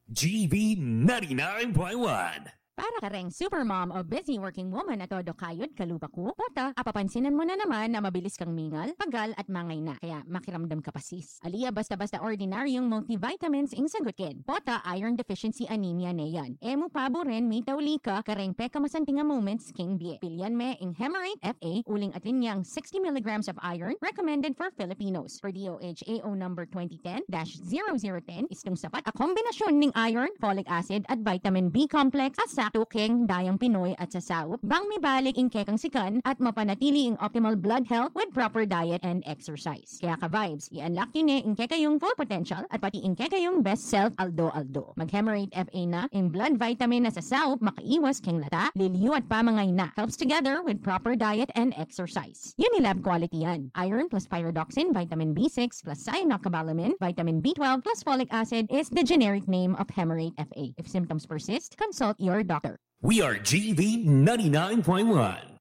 GV 99.1. Para ka ring supermom o busy working woman na todo kayod kalubaku, pota, apapansinan mo na naman na mabilis kang mingal, pagal at mangay na, kaya makiramdam ka pasis. Aliya basta-basta ordinaryong multivitamins ing sagutin. Pota, iron deficiency anemia na yan. Emu pabo rin, may tawli ka, kareng peka masantinga moments king bie. Pilyan me ing Hemarate FA, uling atin niyang 60 milligrams of iron, recommended for Filipinos. For DOH-AO number 2010-0010, istong sapat a kombinasyon ning iron, folic acid at vitamin B complex as tuking dayang Pinoy at sasaup, bang may balik ing kekang sikan at mapanatili ing optimal blood health with proper diet and exercise. Kaya ka-vibes, i-unlock yun ing kekayong full potential at pati ing kekayong best self aldo-aldo. Mag-Hemarate FA na, ing blood vitamin na sasaup, makaiwas keng lata, liliw at pamangay na. Helps together with proper diet and exercise. Unilab quality yan. Iron plus pyridoxine, vitamin B6 plus cyanocobalamin, vitamin B12 plus folic acid is the generic name of Hemarate FA. If symptoms persist, consult your doctor. We are GV 99.1.